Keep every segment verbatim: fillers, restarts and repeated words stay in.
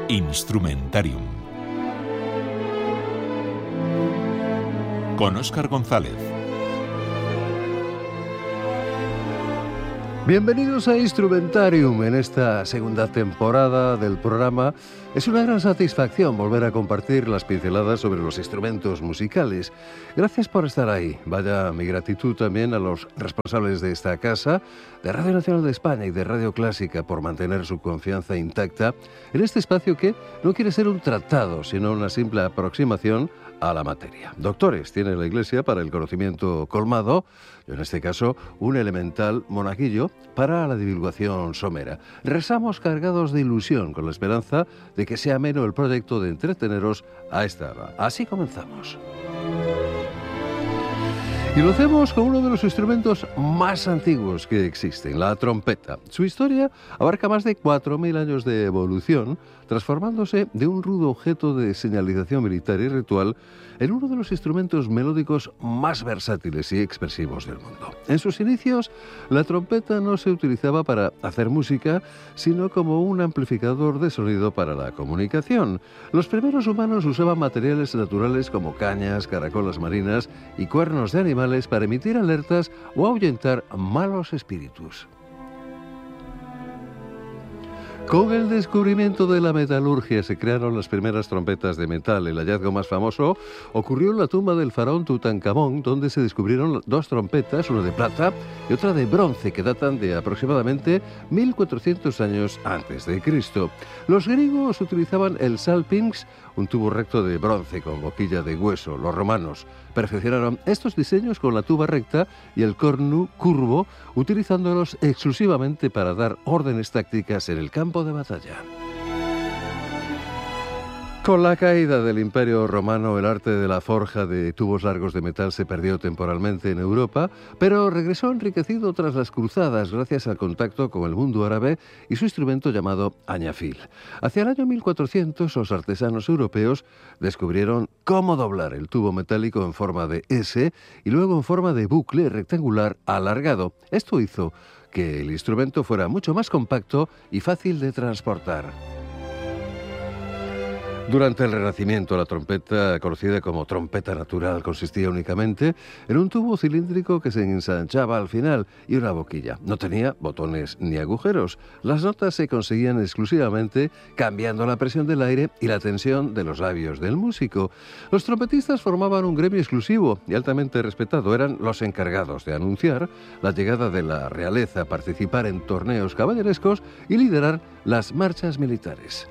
Instrumentarium con Óscar González. Bienvenidos a Instrumentarium en esta segunda temporada del programa. Es una gran satisfacción volver a compartir las pinceladas sobre los instrumentos musicales. Gracias por estar ahí. Vaya mi gratitud también a los responsables de esta casa, de Radio Nacional de España y de Radio Clásica, por mantener su confianza intacta en este espacio que no quiere ser un tratado, sino una simple aproximación a la materia. Doctores tiene la Iglesia para el conocimiento colmado, y en este caso un elemental monaguillo para la divulgación somera. Rezamos cargados de ilusión con la esperanza de que sea ameno el proyecto de entreteneros a esta hora. Así comenzamos. Y lo hacemos con uno de los instrumentos más antiguos que existen, la trompeta. Su historia abarca más de cuatro mil años de evolución, transformándose de un rudo objeto de señalización militar y ritual en uno de los instrumentos melódicos más versátiles y expresivos del mundo. En sus inicios, la trompeta no se utilizaba para hacer música, sino como un amplificador de sonido para la comunicación. Los primeros humanos usaban materiales naturales como cañas, caracolas marinas y cuernos de animales para emitir alertas o ahuyentar malos espíritus. Con el descubrimiento de la metalurgia se crearon las primeras trompetas de metal. El hallazgo más famoso ocurrió en la tumba del faraón Tutankamón, donde se descubrieron dos trompetas, una de plata y otra de bronce, que datan de aproximadamente mil cuatrocientos años antes de Cristo. Los griegos utilizaban el salpinx, un tubo recto de bronce con boquilla de hueso. Los romanos perfeccionaron estos diseños con la tuba recta y el cornu curvo, utilizándolos exclusivamente para dar órdenes tácticas en el campo de batalla. Con la caída del Imperio Romano, el arte de la forja de tubos largos de metal se perdió temporalmente en Europa, pero regresó enriquecido tras las cruzadas gracias al contacto con el mundo árabe y su instrumento llamado añafil. Hacia el año mil cuatrocientos, los artesanos europeos descubrieron cómo doblar el tubo metálico en forma de S y luego en forma de bucle rectangular alargado. Esto hizo que el instrumento fuera mucho más compacto y fácil de transportar. Durante el Renacimiento, la trompeta, conocida como trompeta natural, consistía únicamente en un tubo cilíndrico que se ensanchaba al final y una boquilla. No tenía botones ni agujeros. Las notas se conseguían exclusivamente cambiando la presión del aire y la tensión de los labios del músico. Los trompetistas formaban un gremio exclusivo y altamente respetado. Eran los encargados de anunciar la llegada de la realeza, participar en torneos caballerescos y liderar las marchas militares.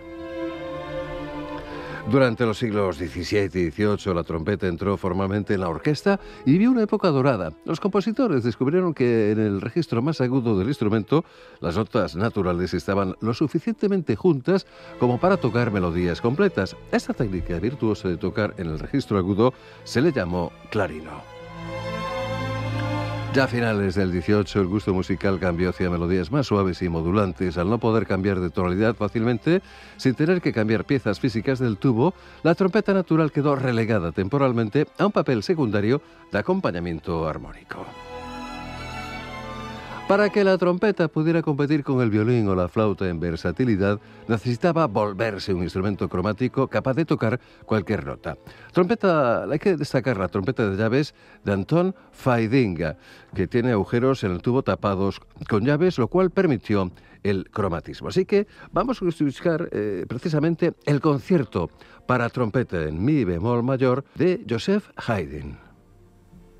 Durante los siglos diecisiete y dieciocho, la trompeta entró formalmente en la orquesta y vivió una época dorada. Los compositores descubrieron que en el registro más agudo del instrumento, las notas naturales estaban lo suficientemente juntas como para tocar melodías completas. Esta técnica virtuosa de tocar en el registro agudo se le llamó clarino. Ya a finales del dieciocho, el gusto musical cambió hacia melodías más suaves y modulantes. Al no poder cambiar de tonalidad fácilmente, sin tener que cambiar piezas físicas del tubo, la trompeta natural quedó relegada temporalmente a un papel secundario de acompañamiento armónico. Para que la trompeta pudiera competir con el violín o la flauta en versatilidad, necesitaba volverse un instrumento cromático capaz de tocar cualquier nota. Trompeta, hay que destacar la trompeta de llaves de Anton Faidinga, que tiene agujeros en el tubo tapados con llaves, lo cual permitió el cromatismo. Así que vamos a escuchar eh, precisamente el concierto para trompeta en mi bemol mayor de Joseph Haydn.